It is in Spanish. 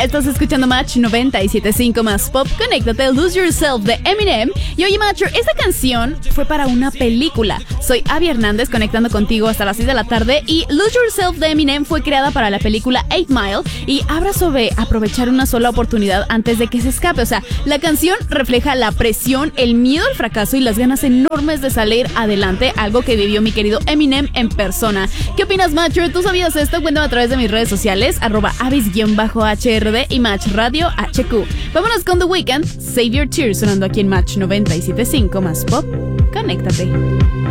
Estás escuchando Match 97.5 más pop. Conéctate, Lose Yourself de Eminem. Y oye, Macho, esta canción fue para una película. Soy Abby Hernández, conectando contigo hasta las 6 de la tarde. Y Lose Yourself de Eminem fue creada para la película 8 Mile y habla sobre aprovechar una sola oportunidad antes de que se escape. O sea, la canción refleja la presión, el miedo al fracaso y las ganas enormes de salir adelante, algo que vivió mi querido Eminem en persona. ¿Qué opinas, Macho? ¿Tú sabías esto? Cuéntame a través de mis redes sociales, @avis_HRD y Match Radio HQ. Vámonos con The Weeknd, Save Your Tears, sonando aquí en Match 97.5 más pop. Conéctate.